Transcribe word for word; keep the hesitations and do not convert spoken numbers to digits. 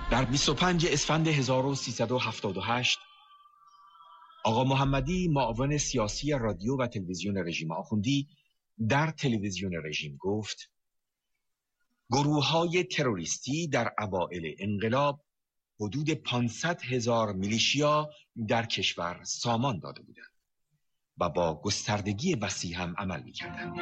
در بیست و پنجم اسفند هزار و سیصد و هفتاد و هشت آقا محمدی، معاون سیاسی رادیو و تلویزیون رژیم آخوندی، در تلویزیون رژیم گفت: گروه‌های تروریستی در اوائل انقلاب حدود پانصد هزار میلیشیا در کشور سامان داده بودند و با گستردگی وسیع هم عمل می‌کردند.